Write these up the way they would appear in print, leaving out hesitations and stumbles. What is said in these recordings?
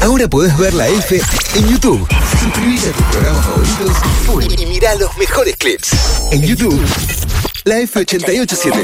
Ahora podés ver la F en YouTube. Suscribite a tus programas favoritos y mirá los mejores clips. En YouTube, la F887.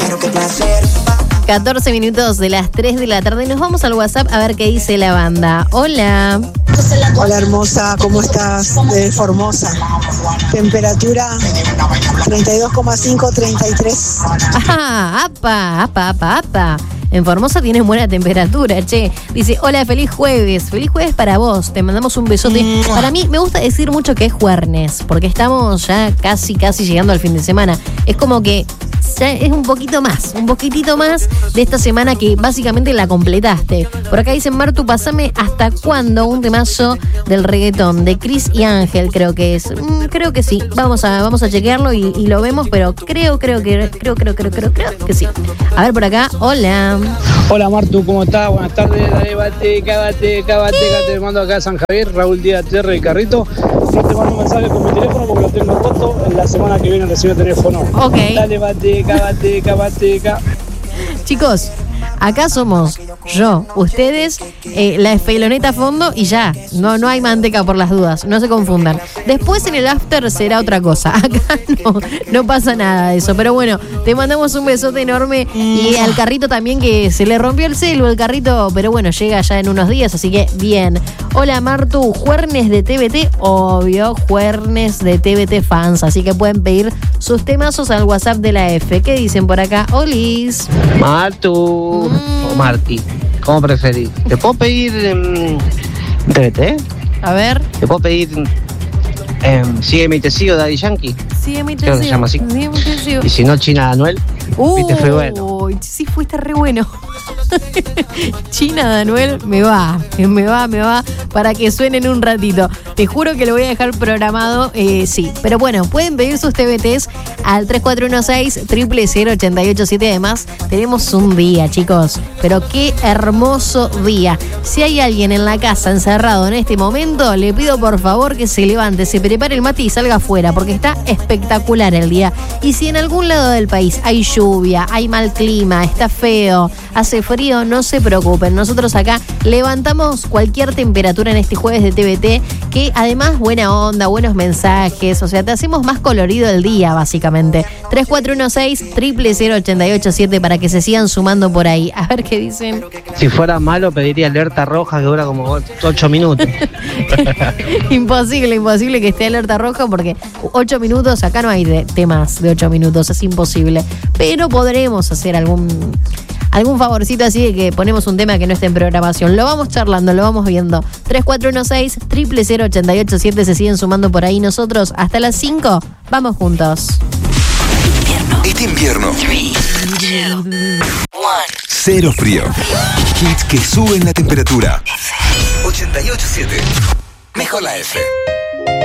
14 minutos de las 3 de la tarde. Nos vamos al WhatsApp a ver qué dice la banda. Hola. Hola hermosa, ¿cómo estás? De Formosa. Temperatura 32,5, 33. Ajá, apa. En Formosa tienen buena temperatura, che. Dice, hola, feliz jueves. Feliz jueves para vos. Te mandamos un besote. Para mí me gusta decir mucho que es jueves, porque estamos ya casi llegando al fin de semana. Es como que ya es un poquitito más de esta semana que básicamente la completaste. Por acá dicen, Martu, pasame hasta cuándo un temazo del reggaetón de Cris y Ángel, creo que es. Creo que sí. Vamos a chequearlo y lo vemos, pero creo que sí. A ver por acá, hola. Hola Martu, ¿cómo estás? Buenas tardes, dale, bate, te mando acá a San Javier, Raúl Díaz Terre y Carrito. No te mando un mensaje con mi teléfono porque lo tengo roto. En la semana que viene recibo teléfono. Ok. Dale, bate. Chicos, acá somos yo, ustedes, la esfeloneta a fondo y ya. No hay manteca por las dudas, no se confundan. Después en el after será otra cosa. Acá no pasa nada de eso. Pero bueno, te mandamos un besote enorme. Y al carrito también, que se le rompió el celu el carrito, pero bueno, llega ya en unos días, así que bien. Hola Martu, juernes de TBT, obvio, juernes de TBT fans, así que pueden pedir sus temazos al WhatsApp de la F. ¿Qué dicen por acá? Olis. Martu o Marti, ¿cómo preferís? ¿Te puedo pedir TBT? A ver. ¿Te puedo pedir Sígueme y te sigo, Daddy Yankee? Sígueme y te Creo sigo. que se llama así. Sígueme y te sigo. Y si no, China de Anuel. Viste, fue bueno. Sí, fuiste re bueno. China de Anuel, me va para que suenen un ratito. Te juro que lo voy a dejar programado, sí. Pero bueno, pueden pedir sus TBTs al 3416-000887. Además, tenemos un día, chicos. Pero qué hermoso día. Si hay alguien en la casa encerrado en este momento, le pido por favor que se levante, se prepare el mate y salga afuera, porque está espectacular el día. Y si en algún lado del país hay lluvia, hay mal clima, está feo, hace frío, no se preocupen. Nosotros acá levantamos cualquier temperatura en este jueves de TBT, que además buena onda, buenos mensajes, o sea, te hacemos más colorido el día, básicamente. 3416-000887 para que se sigan sumando por ahí. A ver qué dicen. Si fuera malo, pediría alerta roja que dura como 8 minutos. Imposible que esté alerta roja, porque 8 minutos, acá no hay temas de 8 minutos, es imposible. Pero podremos hacer algún favorcito así de que ponemos un tema que no esté en programación. Lo vamos charlando, lo vamos viendo. 3416-000887, se siguen sumando por ahí. Nosotros hasta las 5 vamos juntos. Este invierno, 0 frío. Hits que suben la temperatura. 88.7. Mejor la F.